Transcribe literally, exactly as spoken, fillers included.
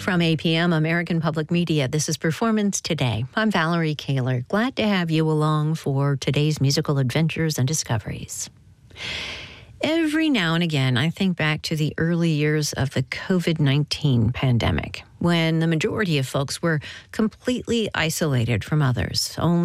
From A P M, American Public Media, this is Performance Today. I'm Valerie Kaler. Glad to have you along for today's musical adventures and discoveries. Every now and again, I think back to the early years of the covid nineteen pandemic, when the majority of folks were completely isolated from others, only